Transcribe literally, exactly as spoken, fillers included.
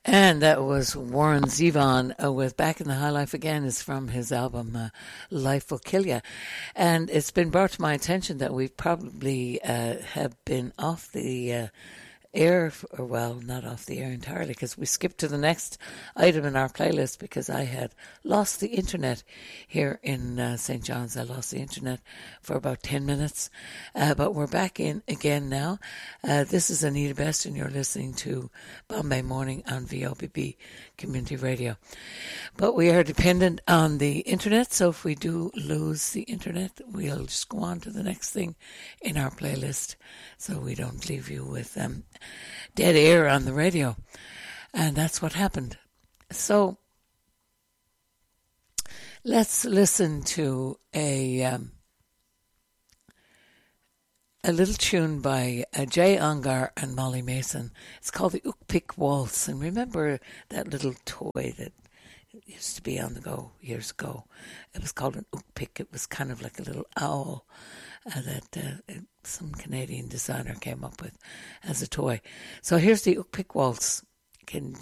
And that was Warren Zevon uh, with Back in the High Life Again. Is from his album uh, Life Will Kill Ya. And it's been brought to my attention that we probably uh, have been off the uh, air, or well, not off the air entirely, because we skipped to the next item in our playlist because I had lost the internet here in uh, Saint John's. I lost the internet for about ten minutes, uh, but we're back in again now. Uh, this is Anita Best, and you're listening to Bombay Morning on V O B B Community Radio. But we are dependent on the internet, so if we do lose the internet, we'll just go on to the next thing in our playlist, so we don't leave you with um, dead air on the radio. And that's what happened. So let's listen to a um, a little tune by uh, Jay Ungar and Molly Mason. It's called the Ukpik Waltz. And remember that little toy that used to be on the go years ago? It was called an Ukpik. It was kind of like a little owl uh, that uh, some Canadian designer came up with as a toy. So here's the Ukpik Waltz. Can